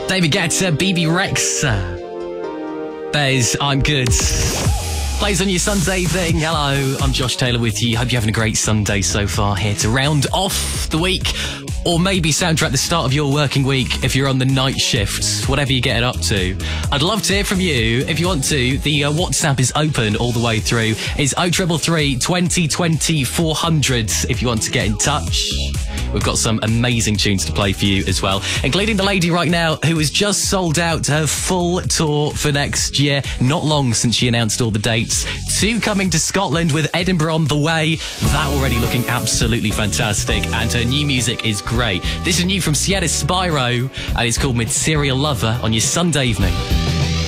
David Guetta, BB Rex. There's I'm Good. Plays on your Sunday evening. Hello, I'm Josh Taylor with you. Hope you're having a great Sunday so far. Here to round off the week, or maybe soundtrack the start of your working week if you're on the night shift, whatever you're getting up to. I'd love to hear from you. If you want to, the WhatsApp is open all the way through. It's 0333 2020 400 if you want to get in touch. We've got some amazing tunes to play for you as well, including the lady right now who has just sold out her full tour for next year. Not long since she announced all the dates. 2 coming to Scotland with Edinburgh on the way. That already looking absolutely fantastic, and her new music is great. This is new from Sierra Spyro, and it's called Material Lover on your Sunday evening.